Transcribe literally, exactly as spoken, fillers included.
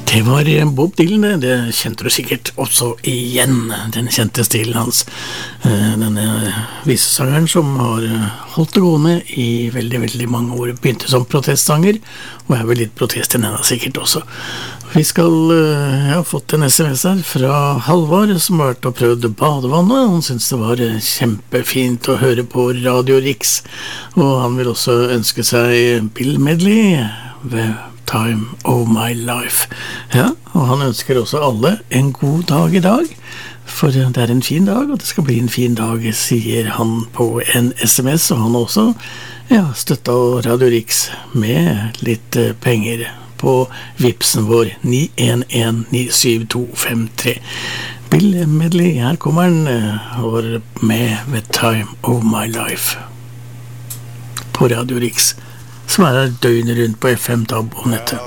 Det var Bob Dylan, det kjente du sikkert også igjen, den kjente stilen hans. Denne visesangeren som har holdt det gående i veldig, veldig mange år. Begynte som protestsanger, og er vel litt protest i denne sikkert også. Vi skal, jeg har fått en sms her fra Halvard, som har vært og prøvd badevannet. Han synes det var kjempefint å høre på Radio Riks, og han vil også ønske seg Bill Medley ved Time of My Life. Ja, og han ønsker også alle en god dag i dag, for det er en fin dag, og det skal bli en fin dag, sier han på en sms, og han også ja, støttet Radio Riks med litt penger på Vipsen vår ni en en ni syv to fem tre. Bill Medley, her kommer han, og med ved Time of My Life på Radio Riks, som er her døgnet rundt på F M-tab og nettet.